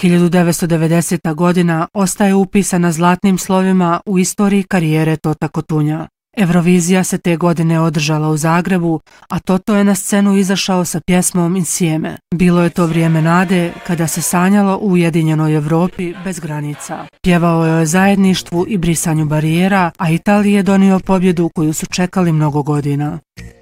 1990. godina ostaje upisana zlatnim slovima u istoriji karijere Tota Cotugna. Eurovizija se te godine održala u Zagrebu, a Toto je na scenu izašao sa pjesmom Insieme. Bilo je to vrijeme nade kada se sanjalo u ujedinjenoj Evropi bez granica. Pjevao je o zajedništvu i brisanju barijera, a Italiji je donio pobjedu koju su čekali mnogo godina.